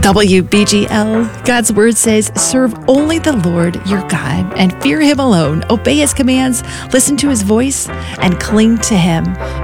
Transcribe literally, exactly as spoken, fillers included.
W B G L, God's Word says, serve only the Lord your God and fear Him alone. Obey His commands, listen to His voice, and cling to Him.